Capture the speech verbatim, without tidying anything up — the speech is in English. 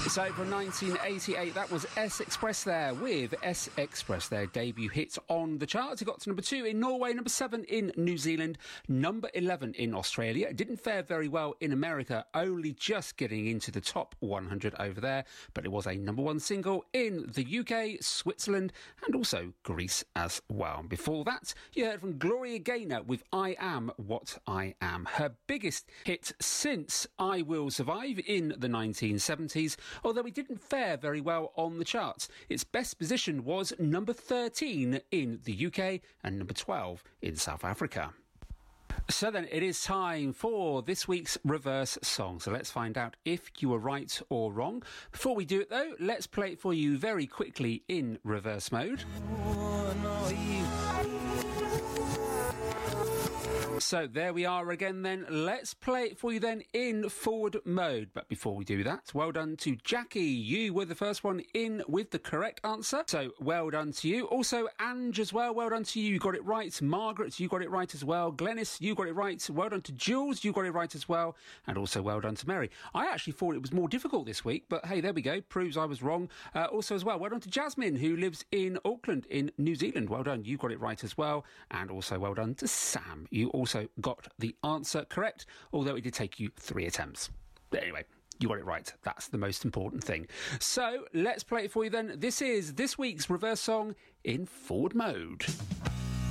So from nineteen eighty-eight, that was S Express there with S Express, their debut hit on the charts. It got to number two in Norway, number seven in New Zealand, number eleven in Australia. It didn't fare very well in America, only just getting into the top one hundred over there, but it was a number one single in the U K, Switzerland, and also Greece as well. Before that, you heard from Gloria Gaynor with I Am What I Am, her biggest hit since I Will Survive in the nineteen seventies, although it didn't fare very well on the charts. Its best position was number thirteen in the U K and number twelve in South Africa. So then it is time for this week's reverse song. So let's find out if you were right or wrong. Before we do it though, let's play it for you very quickly in reverse mode. So there we are again then. Let's play it for you then in forward mode. But before we do that, well done to Jackie. You were the first one in with the correct answer. So well done to you. Also Ange as well. Well done to you. You got it right. Margaret, you got it right as well. Glennis, you got it right. Well done to Jules. You got it right as well. And also well done to Mary. I actually thought it was more difficult this week, but hey, there we go. Proves I was wrong. Uh, also as well, well done to Jasmine, who lives in Auckland in New Zealand. Well done. You got it right as well. And also well done to Sam. You also Also got the answer correct, although it did take you three attempts. But anyway, you got it right. That's the most important thing. So let's play it for you then. This is this week's reverse song in forward mode.